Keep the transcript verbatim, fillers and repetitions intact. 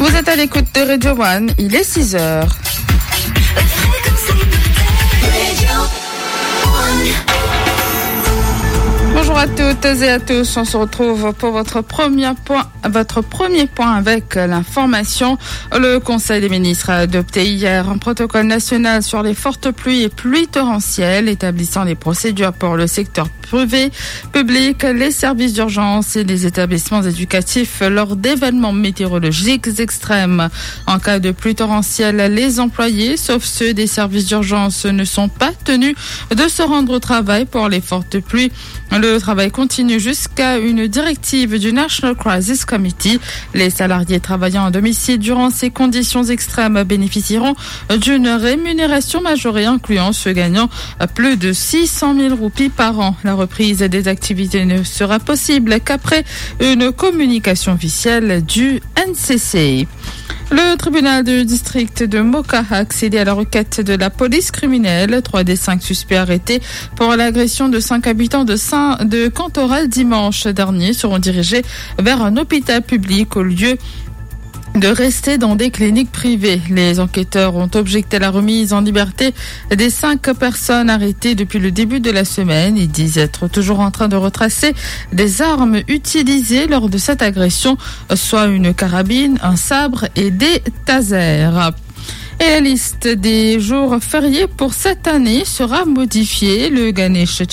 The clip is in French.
Vous êtes à l'écoute de Radio One, il est six heures. Bonjour à toutes et à tous, on se retrouve pour votre premier point, votre premier point avec l'information. Le Conseil des ministres a adopté hier un protocole national sur les fortes pluies et pluies torrentielles, établissant les procédures pour le secteur privé, public, les services d'urgence et les établissements éducatifs lors d'événements météorologiques extrêmes. En cas de pluie torrentielle, les employés, sauf ceux des services d'urgence, ne sont pas tenus de se rendre au travail pour les fortes pluies. Le travail continue jusqu'à une directive du National Crisis Committee. Les salariés travaillant à domicile durant ces conditions extrêmes bénéficieront d'une rémunération majorée, incluant ceux gagnant plus de six cent mille roupies par an. La reprise des activités ne sera possible qu'après une communication officielle du N C C. Le tribunal du district de Moka a accédé à la requête de la police criminelle. Trois des cinq suspects arrêtés pour l'agression de cinq habitants de Saint de Cantoral dimanche dernier seront dirigés vers un hôpital public au lieu de rester dans des cliniques privées. Les enquêteurs ont objecté à la remise en liberté des cinq personnes arrêtées depuis le début de la semaine. Ils disent être toujours en train de retracer des armes utilisées lors de cette agression, soit une carabine, un sabre et des tasers. Et la liste des jours fériés pour cette année sera modifiée. Le Ganesh